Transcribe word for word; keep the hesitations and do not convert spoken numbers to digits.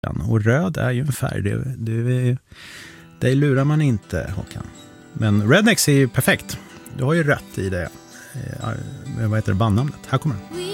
Och röd är ju en färg. Det, det, det lurar man inte, Håkan. Men Rednecks är ju perfekt. Du har ju rött i det. Vad heter det, bandnamnet? Här kommer den.